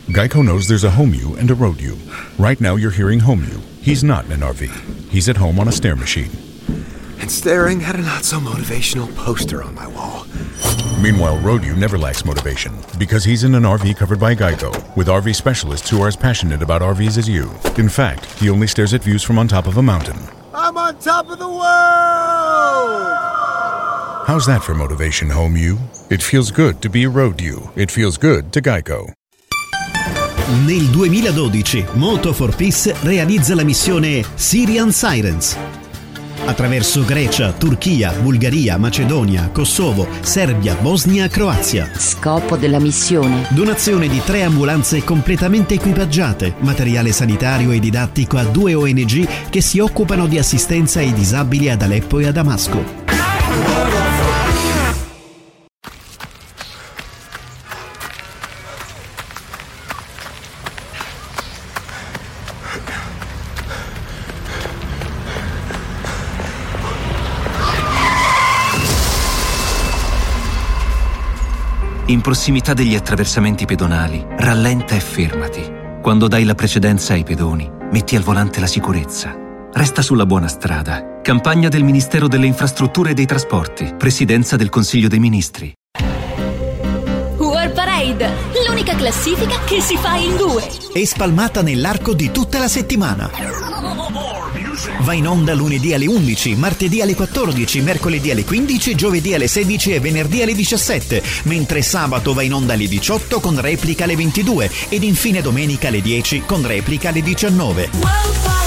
Geico knows there's a home you and a road you. Right now you're hearing home you. He's not in an RV. He's at home on a stair machine. And staring at a not-so-motivational poster on my wall. Meanwhile, road you never lacks motivation because he's in an RV covered by Geico with RV specialists who are as passionate about RVs as you. In fact, he only stares at views from on top of a mountain. I'm on top of the world! How's that for motivation, home you? It feels good to be road you. It feels good to Geico. Nel 2012 Moto for Peace realizza la missione Syrian Sirens. Attraverso Grecia, Turchia, Bulgaria, Macedonia, Kosovo, Serbia, Bosnia, Croazia. Scopo della missione: donazione di 3 ambulanze completamente equipaggiate, materiale sanitario e didattico a 2 ONG che si occupano di assistenza ai disabili ad Aleppo e a Damasco. In prossimità degli attraversamenti pedonali, rallenta e fermati. Quando dai la precedenza ai pedoni, metti al volante la sicurezza. Resta sulla buona strada. Campagna del Ministero delle Infrastrutture e dei Trasporti. Presidenza del Consiglio dei Ministri. War Parade, l'unica classifica che si fa in 2. È spalmata nell'arco di tutta la settimana. Va in onda lunedì alle 11, martedì alle 14, mercoledì alle 15, giovedì alle 16 e venerdì alle 17, mentre sabato va in onda alle 18 con replica alle 22 ed infine domenica alle 10 con replica alle 19.